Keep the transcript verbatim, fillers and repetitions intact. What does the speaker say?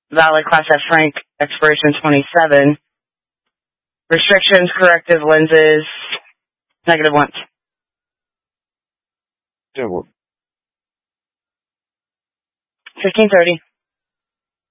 valid Class F Frank, expiration twenty-seven. Restrictions, corrective lenses, negative one. Yeah, well, fifteen thirty.